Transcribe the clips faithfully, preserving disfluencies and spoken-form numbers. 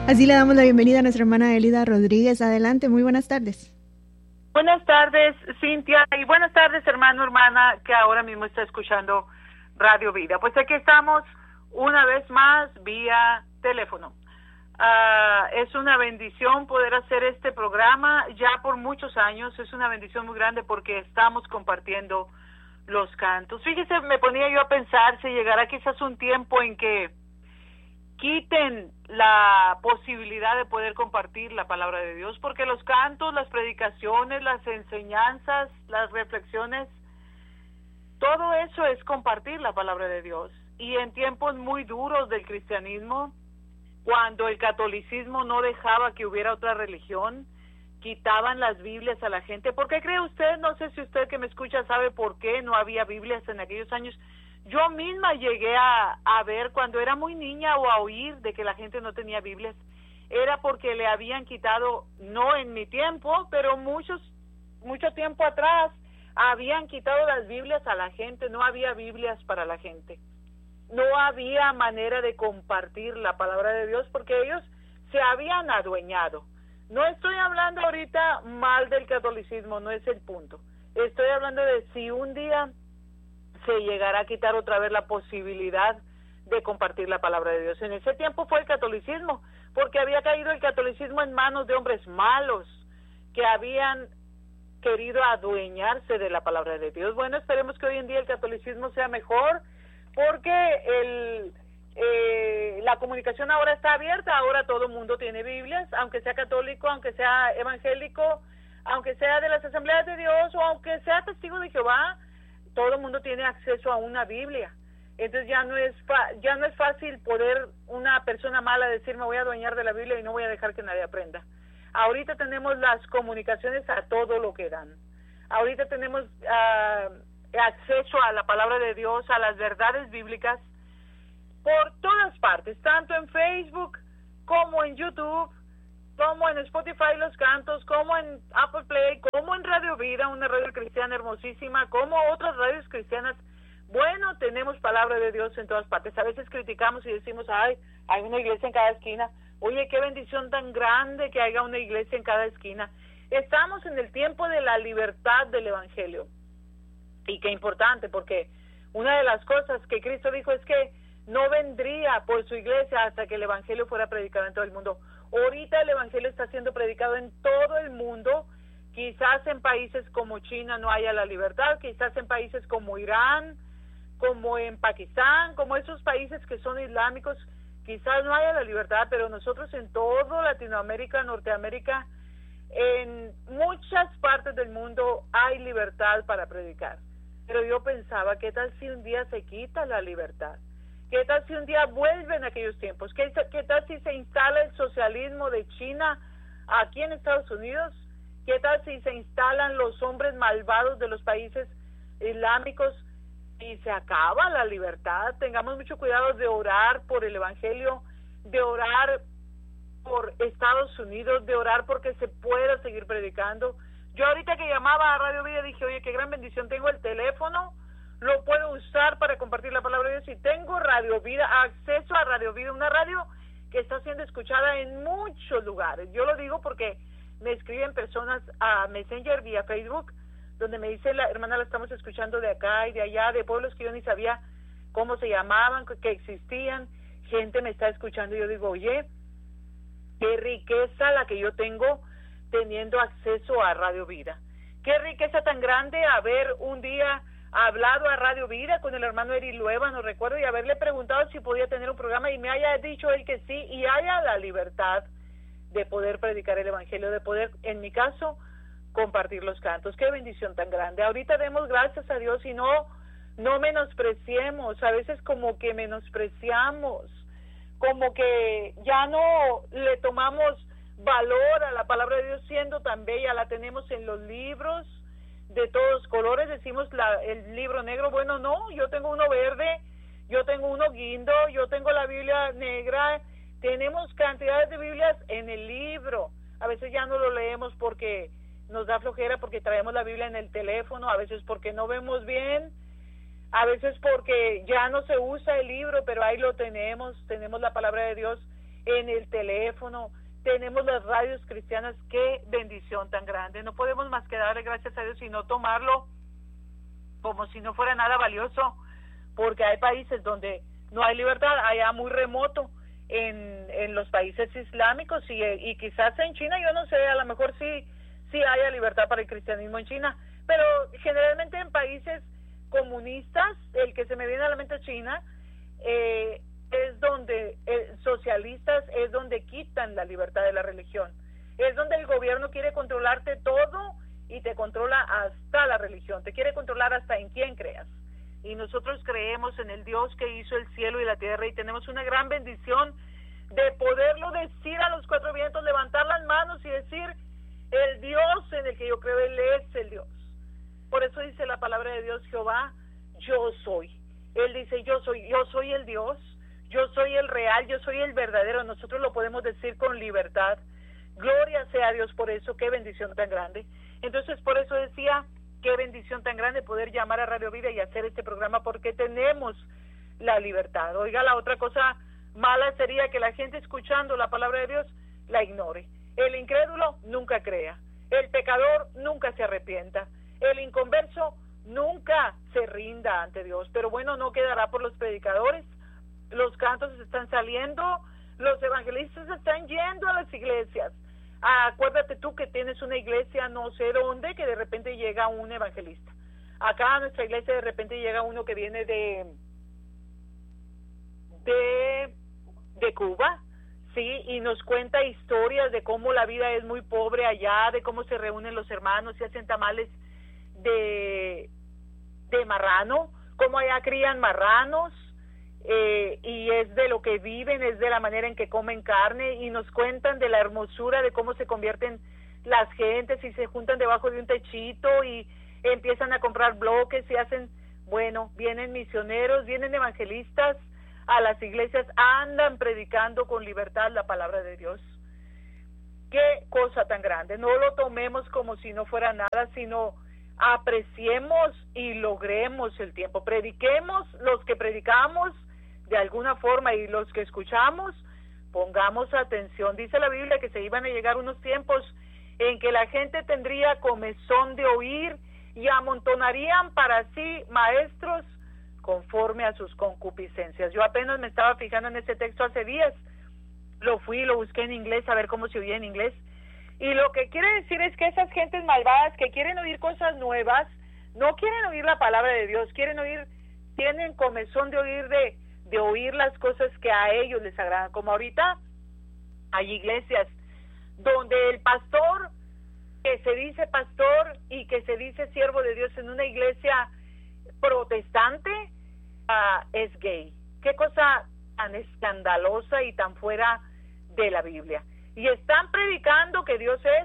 Así le damos la bienvenida a nuestra hermana Elida Rodríguez. Adelante, muy buenas tardes. Buenas tardes, Cintia, y buenas tardes, hermano, hermana, que ahora mismo está escuchando Radio Vida. Pues aquí estamos una vez más vía teléfono. Uh, es una bendición poder hacer este programa ya por muchos años. Es una bendición muy grande porque estamos compartiendo los cantos. Fíjese, me ponía yo a pensar si llegará quizás un tiempo en que quiten la posibilidad de poder compartir la palabra de Dios, porque los cantos, las predicaciones, las enseñanzas, las reflexiones, todo eso es compartir la palabra de Dios. Y en tiempos muy duros del cristianismo, cuando el catolicismo no dejaba que hubiera otra religión, quitaban las Biblias a la gente. ¿Por qué cree usted? No sé si usted que me escucha sabe por qué no había Biblias en aquellos años. Yo misma llegué a, a ver cuando era muy niña o a oír de que la gente no tenía Biblias. Era porque le habían quitado, no en mi tiempo, pero muchos, mucho tiempo atrás, habían quitado las Biblias a la gente. No había Biblias para la gente. No había manera de compartir la palabra de Dios porque ellos se habían adueñado. No estoy hablando ahorita mal del catolicismo, no es el punto. Estoy hablando de si un día se llegará a quitar otra vez la posibilidad de compartir la palabra de Dios. En ese tiempo fue el catolicismo, porque había caído el catolicismo en manos de hombres malos que habían querido adueñarse de la palabra de Dios. Bueno, esperemos que hoy en día el catolicismo sea mejor, porque el, eh, la comunicación ahora está abierta, ahora todo el mundo tiene Biblias, aunque sea católico, aunque sea evangélico, aunque sea de las Asambleas de Dios o aunque sea testigo de Jehová, todo el mundo tiene acceso a una Biblia. Entonces ya no es fa- ya no es fácil poder una persona mala decir me voy a adueñar de la Biblia y no voy a dejar que nadie aprenda. Ahorita tenemos las comunicaciones a todo lo que dan. Ahorita tenemos uh, acceso a la palabra de Dios, a las verdades bíblicas por todas partes, tanto en Facebook como en YouTube, como en Spotify los cantos, como en Apple Play, como en Radio Vida, una radio cristiana hermosísima, como otras radios cristianas. Bueno, tenemos palabra de Dios en todas partes. A veces criticamos y decimos, ay, hay una iglesia en cada esquina. Oye, qué bendición tan grande que haya una iglesia en cada esquina. Estamos en el tiempo de la libertad del Evangelio. Y qué importante, porque una de las cosas que Cristo dijo es que no vendría por su iglesia hasta que el Evangelio fuera predicado en todo el mundo. Ahorita el Evangelio está siendo predicado en todo el mundo. Quizás en países como China no haya la libertad, quizás en países como Irán, como en Pakistán, como esos países que son islámicos, quizás no haya la libertad, pero nosotros en todo Latinoamérica, Norteamérica, en muchas partes del mundo hay libertad para predicar. Pero yo pensaba, ¿qué tal si un día se quita la libertad? ¿Qué tal si un día vuelven aquellos tiempos? ¿Qué, ¿Qué tal si se instala el socialismo de China aquí en Estados Unidos? ¿Qué tal si se instalan los hombres malvados de los países islámicos y se acaba la libertad? Tengamos mucho cuidado de orar por el Evangelio, de orar por Estados Unidos, de orar porque se pueda seguir predicando. Yo ahorita que llamaba a Radio Vida dije, oye, qué gran bendición, tengo el teléfono, lo puedo usar para compartir la palabra de Dios y tengo Radio Vida, acceso a Radio Vida, una radio que está siendo escuchada en muchos lugares. Yo lo digo porque me escriben personas a Messenger vía Facebook, donde me dice la hermana, la estamos escuchando de acá y de allá, de pueblos que yo ni sabía cómo se llamaban, que existían. Gente me está escuchando y yo digo, oye, qué riqueza la que yo tengo teniendo acceso a Radio Vida. Qué riqueza tan grande haber un día hablado a Radio Vida con el hermano Eri Lueva, no recuerdo, y haberle preguntado si podía tener un programa y me haya dicho él que sí, y haya la libertad de poder predicar el Evangelio, de poder, en mi caso, compartir los cantos. Qué bendición tan grande. Ahorita demos gracias a Dios y no, no menospreciemos, a veces como que menospreciamos, como que ya no le tomamos valor a la palabra de Dios siendo tan bella, la tenemos en los libros de todos colores, decimos la, el libro negro, bueno, no, yo tengo uno verde, yo tengo uno guindo, yo tengo la Biblia negra, tenemos cantidades de Biblias en el libro. A veces ya no lo leemos porque nos da flojera, porque traemos la Biblia en el teléfono, a veces porque no vemos bien, a veces porque ya no se usa el libro, pero ahí lo tenemos, tenemos la palabra de Dios en el teléfono, tenemos las radios cristianas. Qué bendición tan grande. No podemos más que darle gracias a Dios y no tomarlo como si no fuera nada valioso, porque hay países donde no hay libertad, allá muy remoto, en, en los países islámicos y, y quizás en China, yo no sé, a lo mejor sí, sí haya libertad para el cristianismo en China, pero generalmente en países comunistas, el que se me viene a la mente es China, eh, es donde, eh, socialistas, es donde quitan la libertad de la religión, es donde el gobierno quiere controlarte todo y te controla hasta la religión, te quiere controlar hasta en quién creas. Y nosotros creemos en el Dios que hizo el cielo y la tierra y tenemos una gran bendición de poderlo decir a los cuatro vientos, levantar las manos y decir, el Dios en el que yo creo, Él es el Dios. Por eso dice la palabra de Dios, Jehová, yo soy. Él dice, yo soy, yo soy el Dios, yo soy el real, yo soy el verdadero. Nosotros lo podemos decir con libertad. Gloria sea a Dios por eso, qué bendición tan grande. Entonces, por eso decía, qué bendición tan grande poder llamar a Radio Vida y hacer este programa, porque tenemos la libertad. Oiga, la otra cosa mala sería que la gente escuchando la palabra de Dios la ignore. El incrédulo nunca crea, el pecador nunca se arrepienta, el inconverso nunca se rinda ante Dios. Pero bueno, no quedará por los predicadores, los cantos están saliendo, los evangelistas están yendo a las iglesias. Acuérdate tú que tienes una iglesia no sé dónde, que de repente llega un evangelista. Acá a nuestra iglesia de repente llega uno que viene de de de Cuba, sí, y nos cuenta historias de cómo la vida es muy pobre allá, de cómo se reúnen los hermanos y hacen tamales de de marrano, cómo allá crían marranos, Eh, y es de lo que viven, es de la manera en que comen carne, y nos cuentan de la hermosura de cómo se convierten las gentes y se juntan debajo de un techito y empiezan a comprar bloques y hacen, bueno, vienen misioneros, vienen evangelistas a las iglesias, andan predicando con libertad la palabra de Dios. Qué cosa tan grande. No lo tomemos como si no fuera nada, sino apreciemos y logremos el tiempo. Prediquemos los que predicamos de alguna forma, y los que escuchamos, pongamos atención. Dice la Biblia que se iban a llegar unos tiempos en que la gente tendría comezón de oír y amontonarían para sí maestros conforme a sus concupiscencias. Yo apenas me estaba fijando en ese texto hace días, lo fui y lo busqué en inglés a ver cómo se oía en inglés, y lo que quiere decir es que esas gentes malvadas que quieren oír cosas nuevas, no quieren oír la palabra de Dios, quieren oír, tienen comezón de oír de de oír las cosas que a ellos les agradan. Como ahorita hay iglesias donde el pastor que se dice pastor y que se dice siervo de Dios en una iglesia protestante uh, es gay. Qué cosa tan escandalosa y tan fuera de la Biblia. Y están predicando que Dios es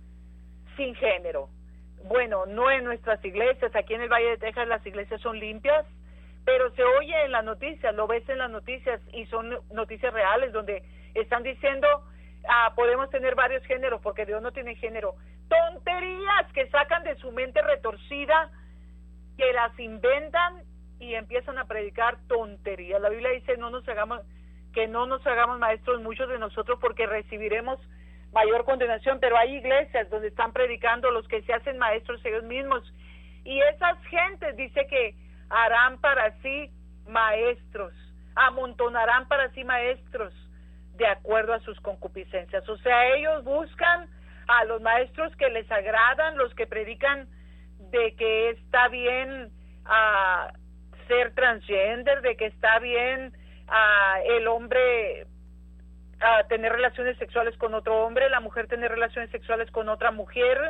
sin género. Bueno, no en nuestras iglesias, aquí en el Valle de Texas las iglesias son limpias, pero se oye en las noticias, lo ves en las noticias, y son noticias reales donde están diciendo, ah, podemos tener varios géneros porque Dios no tiene género. Tonterías que sacan de su mente retorcida, que las inventan y empiezan a predicar tonterías. La Biblia dice, no nos hagamos, que no nos hagamos maestros muchos de nosotros porque recibiremos mayor condenación, pero hay iglesias donde están predicando los que se hacen maestros ellos mismos, y esas gentes dice que harán para sí maestros, amontonarán para sí maestros de acuerdo a sus concupiscencias. O sea, ellos buscan a los maestros que les agradan, los que predican de que está bien uh, ser transgender, de que está bien uh, el hombre uh, tener relaciones sexuales con otro hombre, la mujer tener relaciones sexuales con otra mujer,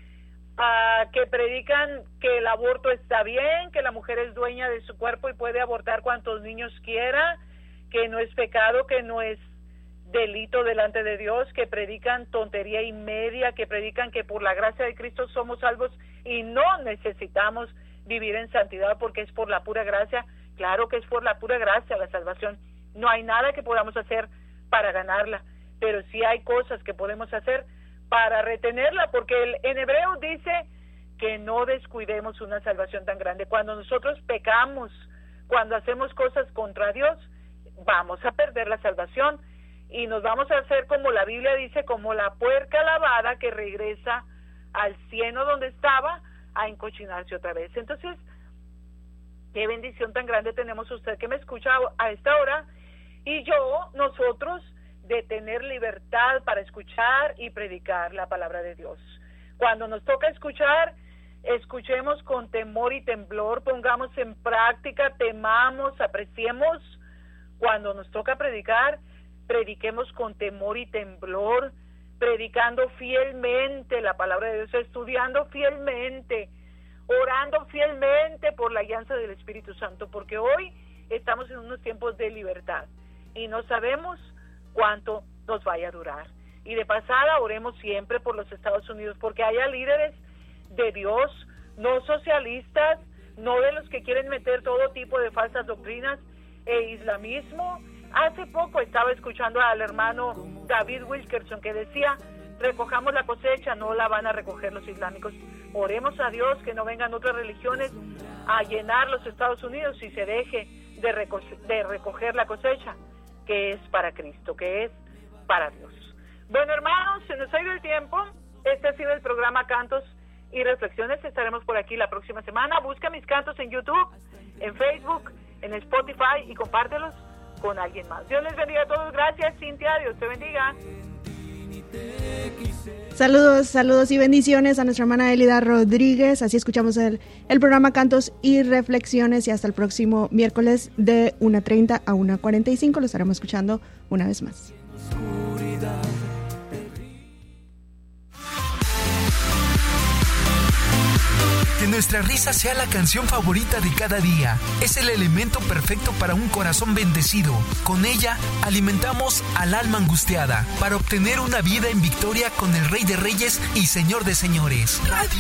Uh, que predican que el aborto está bien, que la mujer es dueña de su cuerpo y puede abortar cuantos niños quiera, que no es pecado, que no es delito delante de Dios, que predican tontería y media, que predican que por la gracia de Cristo somos salvos y no necesitamos vivir en santidad porque es por la pura gracia. Claro que es por la pura gracia la salvación. No hay nada que podamos hacer para ganarla, pero sí hay cosas que podemos hacer para retenerla, porque el, en hebreo dice que no descuidemos una salvación tan grande. Cuando nosotros pecamos, cuando hacemos cosas contra Dios, vamos a perder la salvación. y nos vamos a hacer, como la Biblia dice, como la puerca lavada que regresa al cieno donde estaba a encochinarse otra vez. Entonces, qué bendición tan grande tenemos usted que me escucha a esta hora, y yo, nosotros, de tener libertad para escuchar y predicar la palabra de Dios. Cuando nos toca escuchar, escuchemos con temor y temblor, pongamos en práctica, temamos, apreciemos. Cuando nos toca predicar, prediquemos con temor y temblor, predicando fielmente la palabra de Dios, estudiando fielmente, orando fielmente por la guianza del Espíritu Santo, porque hoy estamos en unos tiempos de libertad y no sabemos cuánto nos vaya a durar. Y de pasada, oremos siempre por los Estados Unidos, porque haya líderes de Dios, no socialistas, no de los que quieren meter todo tipo de falsas doctrinas e islamismo. Hace poco estaba escuchando al hermano David Wilkerson que decía, recojamos la cosecha, no la van a recoger los islámicos. Oremos a Dios que no vengan otras religiones a llenar los Estados Unidos y se deje de, reco- de recoger la cosecha, que es para Cristo, que es para Dios. Bueno, hermanos, se nos ha ido el tiempo. Este ha sido el programa Cantos y Reflexiones. Estaremos por aquí la próxima semana. Busca mis cantos en YouTube, en Facebook, en Spotify y compártelos con alguien más. Dios les bendiga a todos. Gracias, Cintia. Dios te bendiga. Saludos, saludos y bendiciones a nuestra hermana Elida Rodríguez. Así escuchamos el, el programa Cantos y Reflexiones, y hasta el próximo miércoles de una treinta a una cuarenta y cinco lo estaremos escuchando una vez más. Que nuestra risa sea la canción favorita de cada día. Es el elemento perfecto para un corazón bendecido. Con ella alimentamos al alma angustiada para obtener una vida en victoria con el Rey de Reyes y Señor de Señores. Radio